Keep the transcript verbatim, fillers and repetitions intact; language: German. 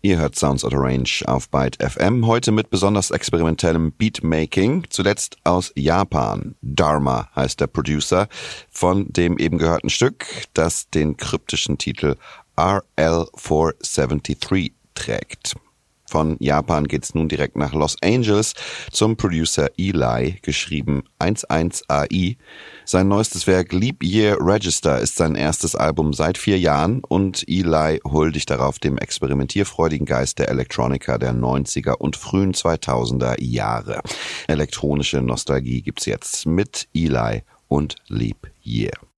Ihr hört Sounds Out of Range auf Byte F M, heute mit besonders experimentellem Beatmaking, zuletzt aus Japan. Dharma heißt der Producer von dem eben gehörten Stück, das den kryptischen Titel R L vierhundertdreiundsiebzig trägt. Von Japan geht's nun direkt nach Los Angeles zum Producer Eli, geschrieben eins eins A I. Sein neuestes Werk Leap Year Register ist sein erstes Album seit vier Jahren und Eli huldigt darauf dem experimentierfreudigen Geist der Electronica der neunziger und frühen zweitausender Jahre. Elektronische Nostalgie gibt's jetzt mit Eli und Leap Year.